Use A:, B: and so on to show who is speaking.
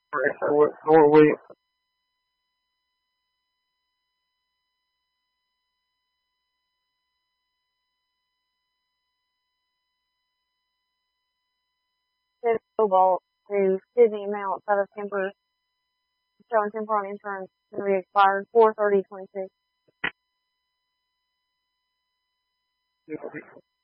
A: Norway.
B: Cobalt to Sydney Mount out of temper, showing temper on insurance and re-expired 4/30/26.